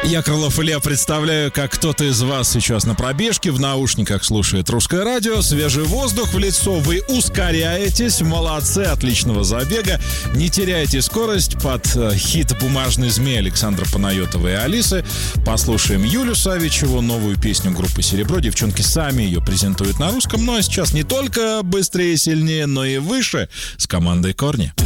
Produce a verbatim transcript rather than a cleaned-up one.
Я, Крылов Илья, представляю, как кто-то из вас сейчас на пробежке, в наушниках слушает русское радио, свежий воздух в лицо, вы ускоряетесь, молодцы, отличного забега, не теряйте скорость под э, хит «Бумажный змей» Александра Панайотова и Алисы. Послушаем Юлю Савичеву, новую песню группы «Серебро». Девчонки сами ее презентуют на русском, ну а сейчас не только быстрее и сильнее, но и выше с командой «Корни».